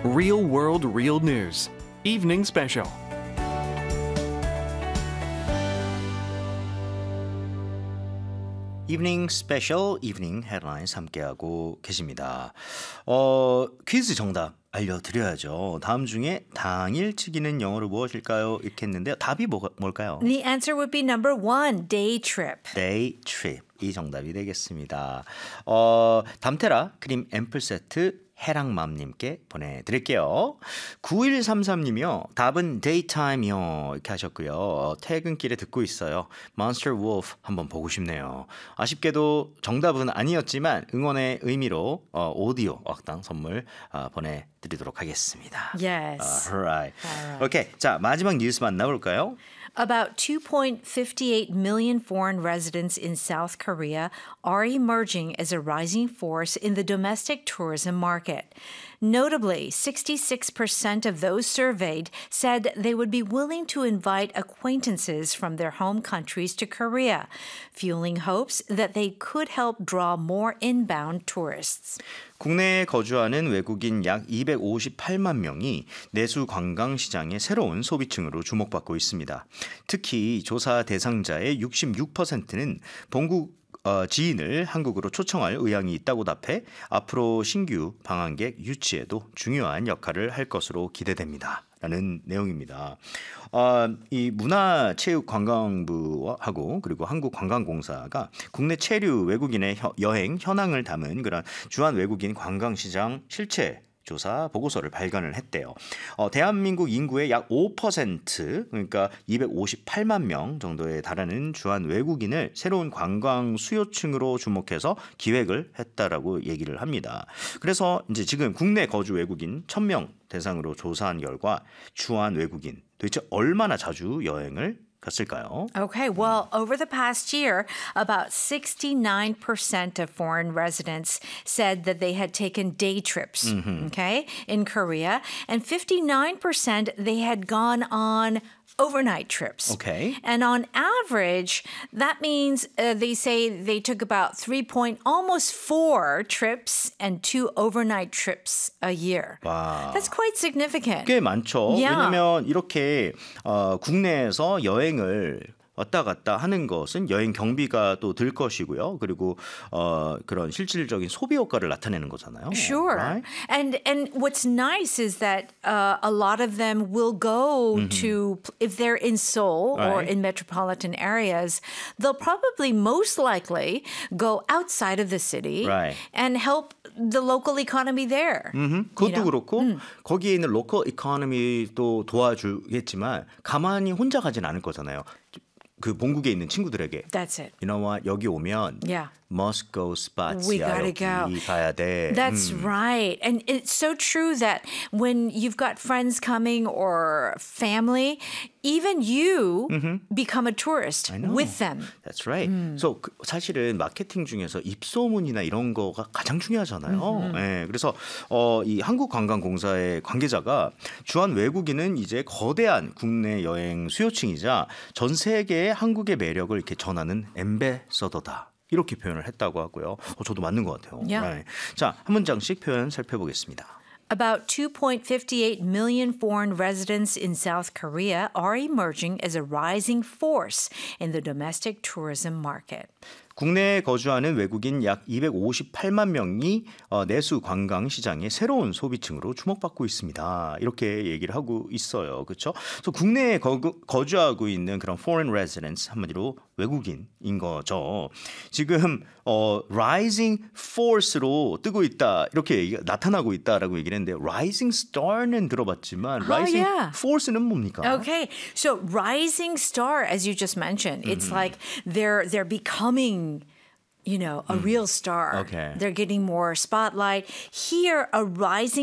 Real World Real News Evening Special. 이브닝 스페셜, 이브닝 헤드라인스 함께하고 계십니다. 퀴즈 정답 알려드려야죠. 다음 중에 당일치기는 영어로 무엇일까요? 이렇게 했는데요. 답이 뭘까요? The answer would be number 1, day trip. Day trip. 이 정답이 되겠습니다. 담테라 크림 앰플 세트 해랑맘님께 보내드릴게요. 9133님이요. 답은 daytime이요. 이렇게 하셨고요. 퇴근길에 듣고 있어요. Monster Wolf 한번 보고 싶네요. 아쉽게도 정답은 아니었지만 응원의 의미로 오디오 악당 선물 보내드리도록 하겠습니다. Yes. Alright. 오케이. 자, 마지막 뉴스 만나볼까요? About 2.58 million foreign residents in South Korea are emerging as a rising force in the domestic tourism market. Notably, 66% of those surveyed said they would be willing to invite acquaintances from their home countries to Korea, fueling hopes that they could help draw more inbound tourists. 국내에 거주하는 외국인 약 258만 명이 내수 관광 시장의 새로운 소비층으로 주목받고 있습니다. 특히 조사 대상자의 66%는 본국 지인을 한국으로 초청할 의향이 있다고 답해 앞으로 신규 방한객 유치에도 중요한 역할을 할 것으로 기대됩니다. 라는 내용입니다. 이 문화체육관광부하고 그리고 한국관광공사가 국내 체류 외국인의 여행 현황을 담은 그런 주한 외국인 관광시장 실체 조사 보고서를 발간을 했대요. 대한민국 인구의 약 5% 그러니까 258만 명 정도에 달하는 주한 외국인을 새로운 관광 수요층으로 주목해서 기획을 했다라고 얘기를 합니다. 그래서 이제 지금 국내 거주 외국인 1,000명 대상으로 조사한 결과 주한 외국인 도대체 얼마나 자주 여행을 갔을까요? Okay, well, over the past year, about 69% of foreign residents said that they had taken day trips, okay, in Korea, and 59% they had gone on overnight trips. Okay. And on average, that means they say they took about almost 4 trips and 2 overnight trips a year. 와. That's quite significant. 꽤 많죠. Yeah. 왜냐하면 이렇게 국내에서 여행을 왔다 갔다 하는 것은 여행 경비가 또 들 것이고요. 그리고 그런 실질적인 소비 효과를 나타내는 거잖아요. Sure. Right? And what's nice is that a lot of them will go to, if they're in Seoul or Right. in metropolitan areas, they'll probably most likely go outside of the city Right. and help the local economy there. 그것도 그렇고 거기에 있는 로컬 이코노미도 도와주겠지만 가만히 혼자 가진 않을 거잖아요. 그 본국에 있는 친구들에게 That's it. You know what? 여기 오면 Yeah. must go spots야. We gotta 여기 가야 돼. That's right. And it's so true that when you've got friends coming or family, even you become a tourist I know. with them. That's right. So 사실은 마케팅 중에서 입소문이나 이런 거가 가장 중요하잖아요. 네, 그래서 이 한국관광공사의 관계자가 주한 외국인은 이제 거대한 국내 여행 수요층이자 전 세계의 한국의 매력을 이렇게 전하는 엠베서더다. 이렇게 표현을 했다고 하고요. 저도 맞는 것 같아요. Yeah. 네. 자, 한 문장씩 표현 살펴보겠습니다. About 2.58 million foreign residents in South Korea are emerging as a rising force in the domestic tourism market. 국내에 거주하는 외국인 약 258만 명이 내수 관광 시장의 새로운 소비층으로 주목받고 있습니다. 이렇게 얘기를 하고 있어요. 그렇죠? 그래서 국내에 거주하고 있는 그런 foreign residents 한마디로 외국인인 거죠. 지금 rising force로 뜨고 있다. 이렇게 나타나고 있다라고 얘기를 했는데 rising star는 들어봤지만 rising yeah. force는 뭡니까? Okay, so rising star, as you just mentioned, it's like they're becoming, a real star. Okay. They're getting more spotlight. Here, a rising